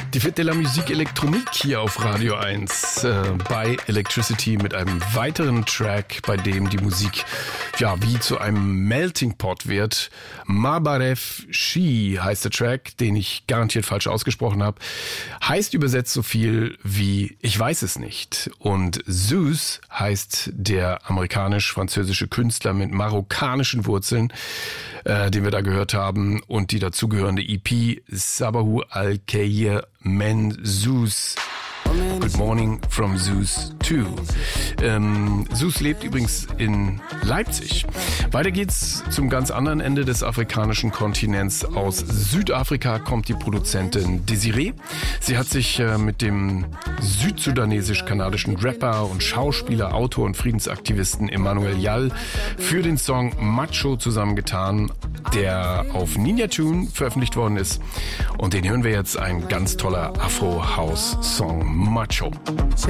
Die Fête de la Musique Électronique hier auf Radio 1 bei Electricity mit einem weiteren Track, bei dem die Musik wie zu einem Melting Pot wird. Mabarev Shi heißt der Track, den ich garantiert falsch ausgesprochen habe. Heißt übersetzt so viel wie ich weiß es nicht. Und Zeus heißt der amerikanisch-französische Künstler mit marokkanischen Wurzeln, den wir da gehört haben, und die dazugehörende EP Sabahu Al-Khair Men Zeus. Good Morning from Zeus 2. Zeus lebt übrigens in Leipzig. Weiter geht's zum ganz anderen Ende des afrikanischen Kontinents. Aus Südafrika kommt die Produzentin Desiree. Sie hat sich mit dem südsudanesisch-kanadischen Rapper und Schauspieler, Autor und Friedensaktivisten Emmanuel Jal für den Song Macho zusammengetan, der auf Ninja Tune veröffentlicht worden ist. Und den hören wir jetzt, ein ganz toller Afro-House-Song Macho.